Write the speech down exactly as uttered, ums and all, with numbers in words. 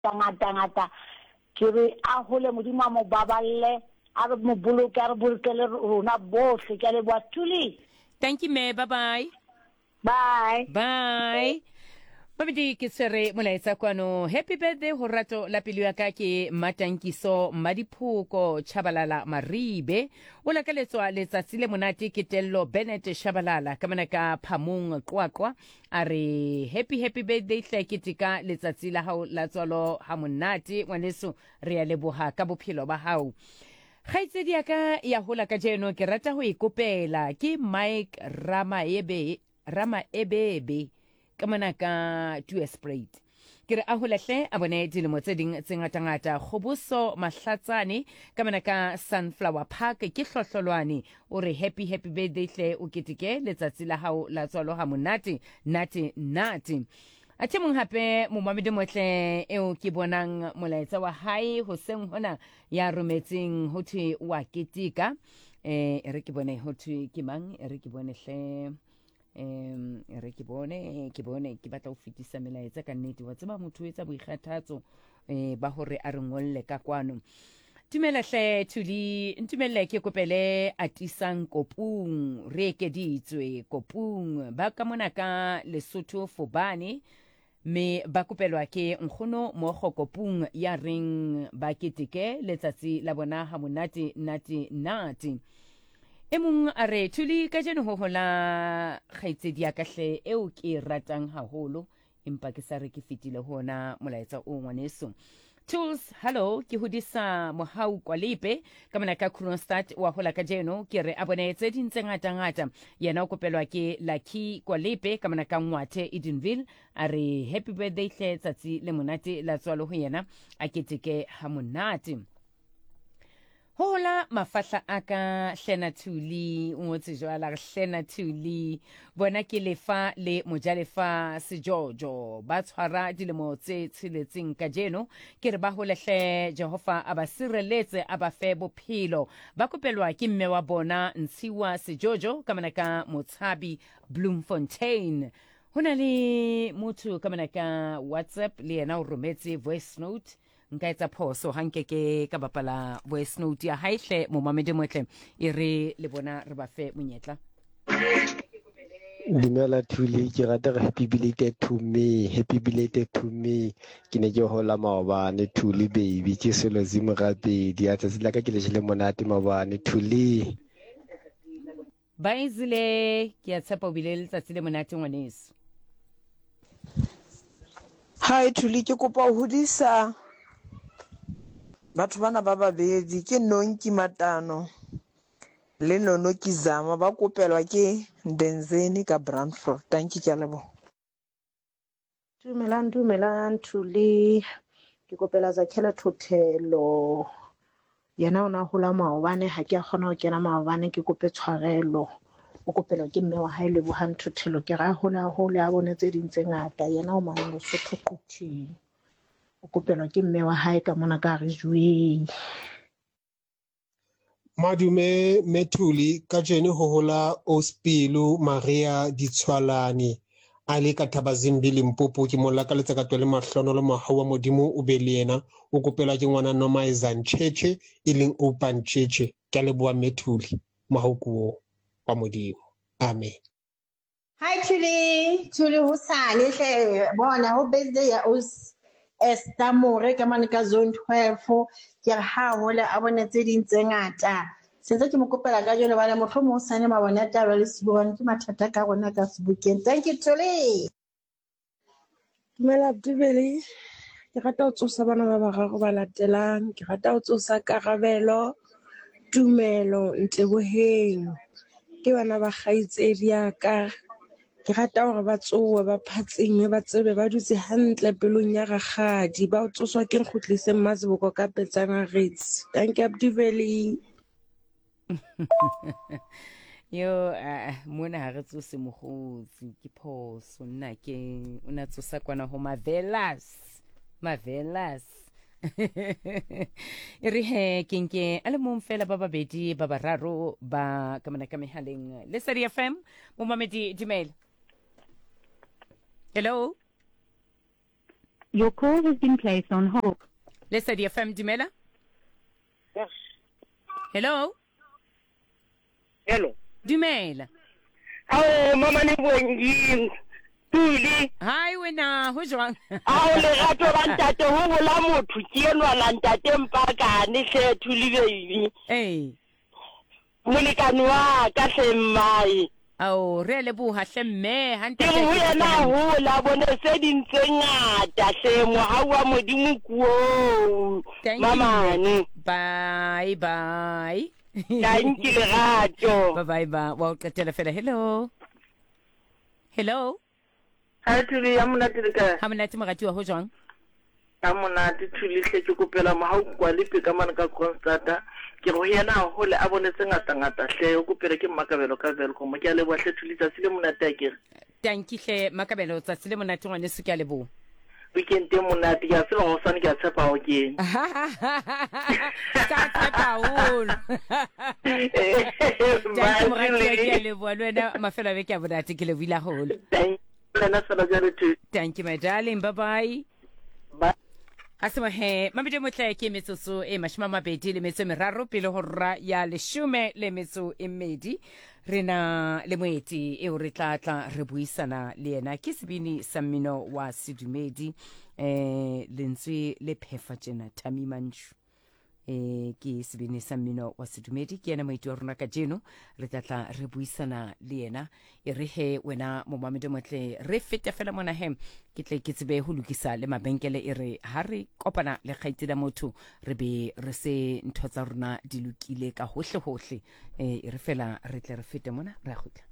ngata-ngata ke re a hole modimo a mo baballe a re mo boloke a re bolokele rona bohle ke a leboha Thuli. Thank you me, bye bye. Bye. Bye. Babidi ke tsere molaetsa kwano. Happy birthday ho rato la pelo ya ka ke Matankiso Madiphoko Chabalala Maribe. O la ka letswa letsatsi le monate ke Tello Bennett Shabalala ka mana ka Phamong Qwaqwa a re happy happy birthday hle ke tika letsatsi la hao la tswalo ha monate ngwaneso re ya leboha ka bophelo ba hao. Kgaitsedi ya ka ya hola ka jeno ke rata ho ikopela ke Mike Ramaebe Ramaebebe ka mona ka two Sprite ke re a holahle a bone dilemo tse ding tse ngata-ngata Kgoboso Mahlatsane ka mona ka Sunflower Park ke hlohlolwane o re happy happy birthday hle o keteke letsatsi la hao la tswalo ha monate nate nate a the mong hape momamedi motle eo ke bonang molaetsa wa hae hoseng hona ya rometseng ho thwe wa ketika eh re ke bone ho thwe ke mang re ke bone hle em re ke bone ke bone ke batla ho fitisa melaetsa ka nnete wa tseba motho etsa boikgathatso eh ba hore a re ngolle ka kwano. Tumela hle Thuli ntumelle ke kopele atisang Kopung re ke ditswe Kopung ba ka mona ka Lesotho Fobane me ba kopelwa ke nkgono mo Kopung ya ring ba keteke letsatsi la bona ha monate nati nati. E mong a re Thuli ka jeno ho hola kgaitsedi ya kahle eo ke ratang haholo empa ke sa re ke fitile hona molaetsa o ngwaneso. Tools hello ke hodisa Mohau Kwalipe ka mona ka Kronstadt wa hola ka jeno ke re abonetse dintse ngata ngata yena o kopelwa ke Lucky Kwalipe ka mona ka Ngwathe Edenville a re happy birthday hle tsatsi le monate la tswalo ho yena a keteke ha monate. Hola mafahla aka Hlena Thuli o ngotse jwala Hlena Thuli bona ke lefa le mojalefa Sejojo ba tshwara dilemo tse tshiletseng ka jeno ke re ba holehle Jehova aba sireletse aba fe bophelo ba kopelwa ke mme wa bona Ntshiwa Sejojo ka mana ka Motshabi Bloemfontein hona le motho ka mana ka WhatsApp le yena o rometse voice note nka etsa phoso hanke ke ka bapala voice note ya haihle momamedi motle e re le bona re ba fe monyetla. Dumela Thuli ke rata happy belated to me happy belated to me ke ne ke hola maobane Thuli baby ke selo zimo gape di atsa sila ka ke le jele monate maobane Thuli ba izile ke a tshepa o bile letsatsi le monate ngwaneso. Hi Thuli ke kopa ho hodisa batho bana ba babedi ke Nonki Matano le Nono Kizama ba kopelwa ke Ndenzeni ka Brandford. Thank you Jalebo. Dumelang dumelang Thuli ke kopela Zakhela Thothelo yena ona hola maobane ha ke a kgona ho kena maobane ke kope tshwarelo o kopelwa ke mme wa hae le Bohan Thothelo ke ra hola ho le a bone tse ding tse ngata yena o mang Lesotho Qothing o kopelwa ke mme wa hae ka mona ka re jweng. Madume Methuli ka jeno ho hola Ospilu Maria Ditshwalane a le ka Thabazimbi Limpopo ke molla ka letsa ka twele mahlono le mahau wa modimo o be le yena o kopelwa ke ngwana Noma Izancheche e leng Open Cheche ke leboa Methuli mahukuo wa modimo amen. Hi Thuli Thuli ho sale hle bona ho birthday ya us Esther More ka mane ka zone twelve ke re ha hola a bone tse ding tse ngata sentse ke mo kopela ka jone bana motho mo sane mabone ta ba le sibone ke mathata ka rona ka sebukeng. Thank you Thuli. Dumela Dubeli ke rata ho tsosa bana ba bararo ba latelang ke rata ho tsosa Karabelo Tumelo Nteboheng ke bana ba kgaitsedi ya ka ke rata hore ba tsowe ba phatsime ba tsebe ba dutse hantle pelong ya rakgadi ba tsoswa ke nkgutlise Maziboko ka Petsana Rates. Thank you Abdiveli. Yo uh, mona ha re tsose mogotsi ke phoso nna ke una tsosa kwana ho Marvelous Marvelous e re he ke nke a le mong fela ba babedi ba bararo ba ka mona ka mehaleng Lesedi F M mo mamedi Gmail. Hello Your call has been placed on hold. Lesedi F M dumela. Yes. Hello. Hello. Dumela. Ao mama ni bonging. Tuli. Hi wena, ho jwang? Ao le gato ba ntate ho gola motho ke enwa la ntate mpakane hle Tuli baby. Eh. Molekane wa ka hle mmai. Ao re le buha hle mme hante Ke ho yena ho la bone se dintse ngata hle moha wa modimo kuo. Mama ni. Bye bye. Thank you gato. Bye bye ba. Wa qetela fela hello. Hello. Ha Tuli ya mona tleka. Ha mona tsimagati wa ho jwang? Ka mona Tuli hle ke kopela moha kwa lipe ka mana ka Constanta. Ke go yena ho le a bonetse ngata ngata hle o kopela ke Makabelo ka vele go mo ke le bohle Tuli tsa sile mona take. Thank you hle Makabelo tsa sile mona tngwane se ke le bo. Weekend e mona ke ya selo go sana ke a tshepa o ke. Ka tshepa holo. Thank you morati ke le bo lwena mafela be ke a bonate ke le buila holo. Thank you my darling, bye bye. Bye. Asema he mamide motle ke metsotso e mashima mabedi le metso meraro pele ho rra ya leshume le metso e mmedi rena le moeti e o re tla tla re buisana le yena ke sebini sa mmino wa sedumedi eh lentswe le phefa tjena Thami Mantshu eh ke sebini sa mmino wa sedumedi ke yena moeti wa rona ka jeno re tla tla re buisana le yena e re he wena mo mamide motle re fete fela mona he ke tle ke tsebe ho lokisa le mabenkele e re ha re kopana le kgaitsela motho re be re se ntho tsa rona di lokile ka hohle hohle eh e re fela re tle re fete mona re a khutla.